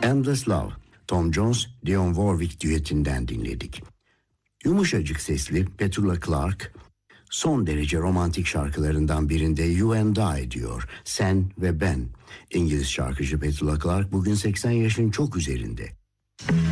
Endless Love, Tom Jones, Dionne Warwick düetinden dinledik. Yumuşacık sesli Petula Clark, son derece romantik şarkılarından birinde You and I diyor, sen ve ben. İngiliz şarkıcı Petula Clark bugün 80 yaşın çok üzerinde.